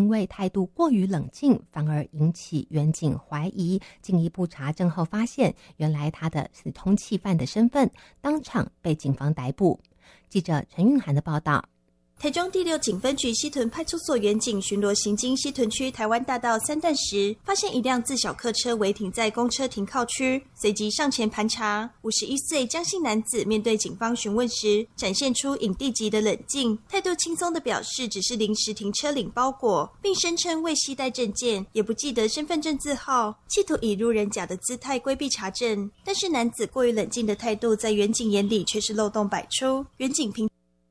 因为态度过于冷静，反而引起远警怀疑，进一步查证后发现，原来他的是通缉犯的身份，当场被警方逮捕。记者陈韵涵的报道。 台中第6警分局西屯派出所员警巡逻行经西屯区台湾大道3段时，发现一辆自小客车违停在公车停靠区，随即上前盘查。51岁江姓男子面对警方询问时，展现出影帝级的冷静，态度轻松地表示只是临时停车领包裹，并声称未携带证件，也不记得身份证字号，企图以路人甲的姿态规避查证。但是男子过于冷静的态度，在员警眼里却是漏洞百出。员警评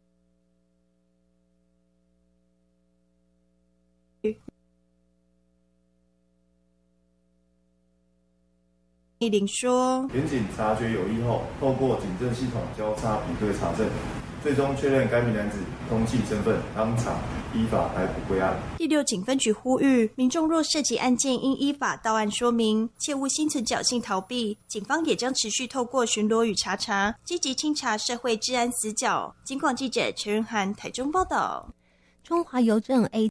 一林说， 员警察觉有异后，透过警政系统交叉比对查证，最终确认该名男子通缉身份，当场依法逮捕归案。 第6警分局呼吁民众若涉及案件，应依法到案说明，切勿心存侥幸逃避。警方也将持续透过巡逻与查查，积极清查社会治安死角。警广记者陈润涵台中报道。 中华邮政 A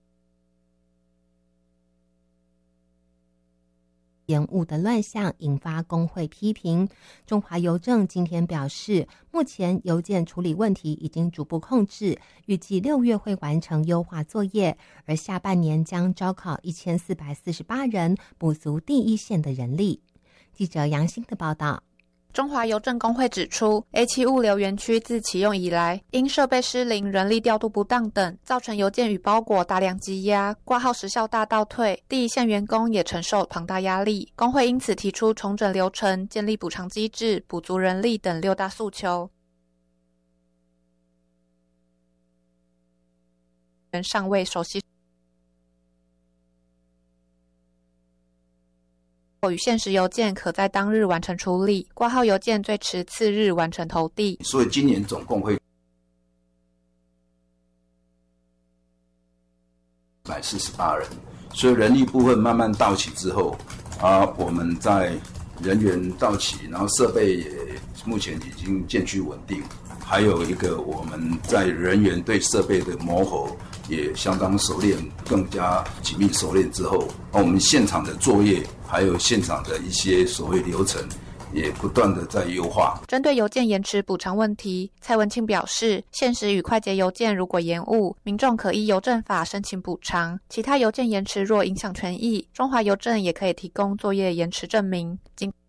延误的乱象引发工会批评。中华邮政今天表示，目前邮件处理问题已经逐步控制，预计6月会完成优化作业，而下半年将招考1448人，补足第一线的人力。记者杨欣的报道。 中华邮政工会指出 ，A7 物流园区自启用以来，因设备失灵、人力调度不当等，造成邮件与包裹大量积压，挂号时效大倒退，第一线员工也承受庞大压力。工会因此提出重整流程、建立补偿机制、补足人力等6大诉求。尚未熟悉与现实邮件可在当日完成处理，挂号邮件最迟次日完成投递。 所以今年总共会148人，所以人力部分慢慢到齐之后我们在人员到齐，然后设备也目前已经渐趋稳定，还有一个我们在人员对设备的磨合也相当熟练，更加紧密熟练之后，我们现场的作业还有现场的一些所谓流程也不断的在优化。 针对邮件延迟补偿问题，蔡文庆表示，限时与快捷邮件如果延误，民众可依邮政法申请补偿，其他邮件延迟若影响权益，中华邮政也可以提供作业延迟证明。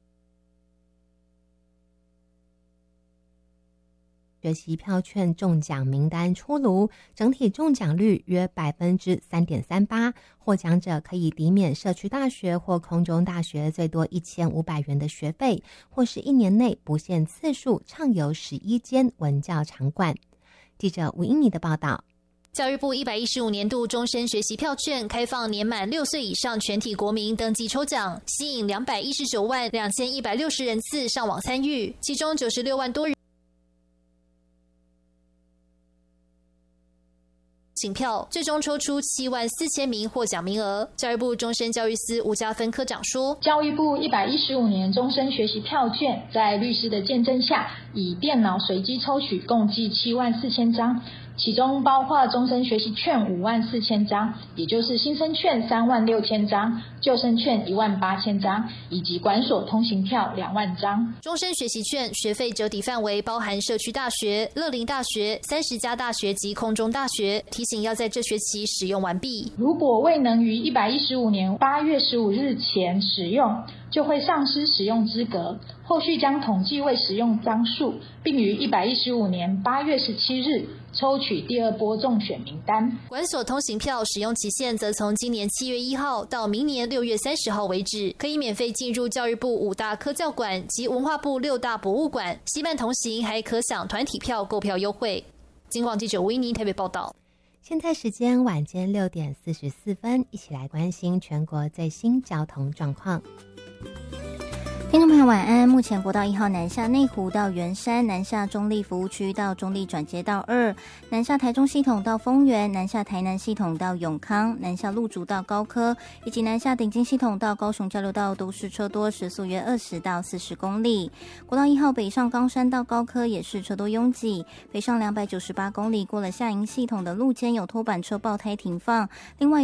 学习票券中奖名单出炉，整体中奖率约 3.38%， 获奖者可以抵免社区大学或空中大学最多1500元的学费，或是1年内不限次数畅游11间文教场馆。记者吴英妮的报道。 教育部115年度终身学习票券开放年满6岁以上全体国民登记抽奖，吸引219万2160人次上网参与，其中96万多人请票，最终抽出7万4000名获奖名额。教育部终身教育司吴家芬科长说， 教育部115年终身学习票券在律师的见证下，以电脑随机抽取，共计7万4000张。其中包括终身学习券5万4000张，也就是新生券3万6000张，旧生券1万8000张，以及管所通行票2万张。 终身学习券学费折抵范围包含社区大学、乐龄大学、30家大学及空中大学，提醒要在这学期使用完毕。 如果未能于115年8月15日前使用，就会丧失使用资格，后续将统计未使用张数，并于115年8月17日抽取第2波中选名单。 管所通行票使用期限则从今年7月1号到明年6月30号为止，可以免费进入教育部5大科教馆及文化部6大博物馆，携伴同行还可享团体票购票优惠。警广记者吴依妮台北报道。 现在时间晚间6点44分，一起来关心全国最新交通状况。 听众朋友晚安，目前国道1号南下内湖到圆山，南下中立服务区到中立转接道2，南下台中系统到丰原，南下台南系统到永康，南下路竹到高科，以及南下顶金系统到高雄交流道都是车多，时速约20到40公里。国道1号北上冈山到高科也是车多拥挤，北上298公里过了下营系统的路肩有拖板车爆胎停放，另外